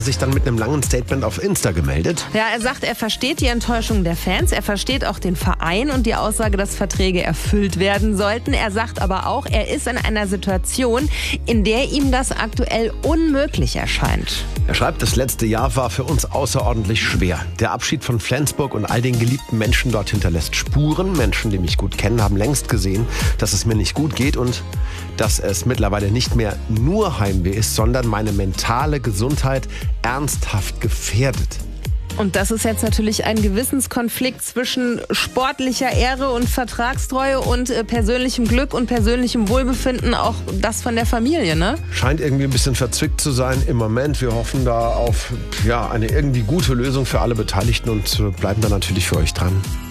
Sich dann mit einem langen Statement auf Insta gemeldet. Ja, er sagt, er versteht die Enttäuschung der Fans, er versteht auch den Verein und die Aussage, dass Verträge erfüllt werden sollten. Er sagt aber auch, er ist in einer Situation, in der ihm das aktuell unmöglich erscheint. Er schreibt, das letzte Jahr war für uns außerordentlich schwer. Der Abschied von Flensburg und all den geliebten Menschen dort hinterlässt Spuren. Menschen, die mich gut kennen, haben längst gesehen, dass es mir nicht gut geht und dass es mittlerweile nicht mehr nur Heimweh ist, sondern meine mentale Gesundheit ernsthaft gefährdet. Und das ist jetzt natürlich ein Gewissenskonflikt zwischen sportlicher Ehre und Vertragstreue und persönlichem Glück und persönlichem Wohlbefinden, auch das von der Familie, ne? Scheint irgendwie ein bisschen verzwickt zu sein im Moment. Wir hoffen da auf eine irgendwie gute Lösung für alle Beteiligten und bleiben da natürlich für euch dran.